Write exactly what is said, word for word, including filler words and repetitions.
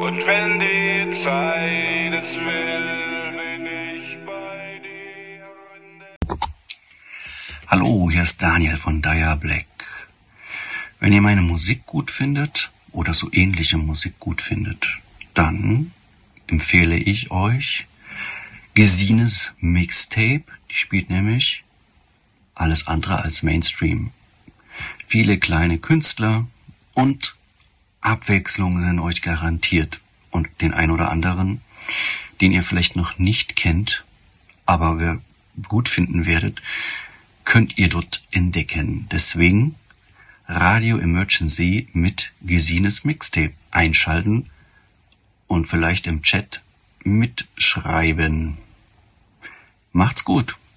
Und wenn die Zeit es will, bin ich bei dir. Hallo, hier ist Daniel von Dire Black. Wenn ihr meine Musik gut findet oder so ähnliche Musik gut findet, dann empfehle ich euch Gesines Mixtape. Die spielt nämlich alles andere als Mainstream. Viele kleine Künstler und Abwechslung sind euch garantiert. Und den ein oder anderen, den ihr vielleicht noch nicht kennt, aber wir gut finden werdet, könnt ihr dort entdecken. Deswegen Radio Emergency mit Gesines Mixtape einschalten und vielleicht im Chat mitschreiben. Macht's gut!